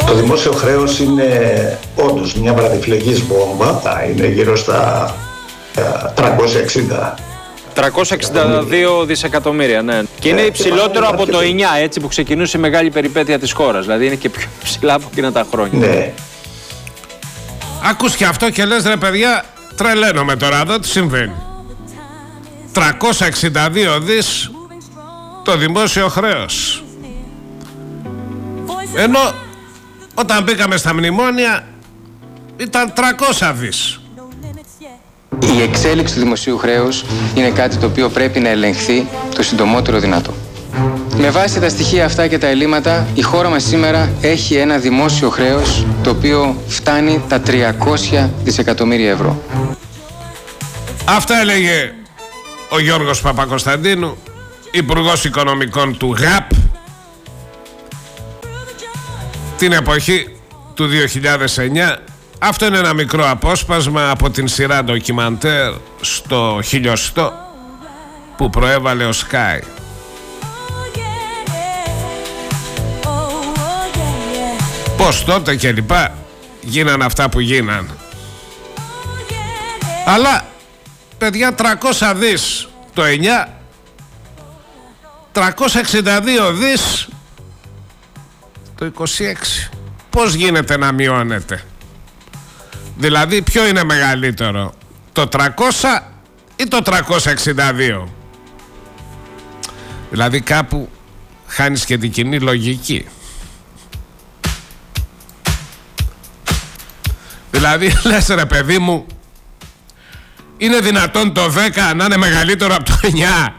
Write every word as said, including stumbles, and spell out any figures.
Το δημόσιο χρέος είναι όντως μια βραδιφλεγής βόμβα, είναι γύρω στα τριακόσια εξήντα. τριακόσια εξήντα δύο δισεκατομμύρια, ναι. Και είναι υψηλότερο από το εννιά, έτσι, που ξεκινούσε η μεγάλη περιπέτεια της χώρας. Δηλαδή είναι και πιο ψηλά από εκείνα τα χρόνια. Ναι. Ακούς και αυτό και λες, ρε παιδιά, τρελαίνομαι τώρα εδώ, τι συμβαίνει. τριακόσια εξήντα δύο δις το δημόσιο χρέος. Ενώ όταν μπήκαμε στα μνημόνια ήταν τριακόσια δις. Η εξέλιξη του δημοσίου χρέους είναι κάτι το οποίο πρέπει να ελεγχθεί το συντομότερο δυνατό. Με βάση τα στοιχεία αυτά και τα ελλείμματα, η χώρα μας σήμερα έχει ένα δημόσιο χρέος το οποίο φτάνει τα τριακόσια δισεκατομμύρια ευρώ. Αυτά έλεγε ο Γιώργος Παπακοσταντίνου, Υπουργός Οικονομικών του ΓΑΠ, την εποχή του δύο χιλιάδες εννιά. Αυτό είναι ένα μικρό απόσπασμα από την σειρά ντοκιμαντέρ στο χιλιοστό που προέβαλε ο Sky. Πώς τότε και λοιπά γίναν αυτά που γίναν. Αλλά παιδιά, τριακόσια δις το εννιά, τριακόσια εξήντα δύο δις το είκοσι έξι. Πώς γίνεται να μειώνεται? Δηλαδή ποιο είναι μεγαλύτερο, το τριακόσια ή το τριακόσια εξήντα δύο? Δηλαδή κάπου χάνεις και την κοινή λογική. Δηλαδή λες, ρε παιδί μου, είναι δυνατόν το δέκα να είναι μεγαλύτερο από το εννιά?